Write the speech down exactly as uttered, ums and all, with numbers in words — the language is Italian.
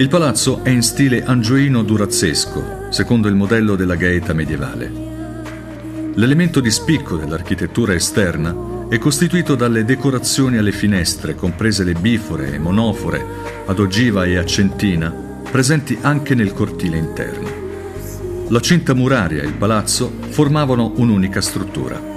Il palazzo è in stile angioino-durazzesco, secondo il modello della Gaeta medievale. L'elemento di spicco dell'architettura esterna è costituito dalle decorazioni alle finestre, comprese le bifore e monofore ad ogiva e a centina, presenti anche nel cortile interno. La cinta muraria e il palazzo formavano un'unica struttura.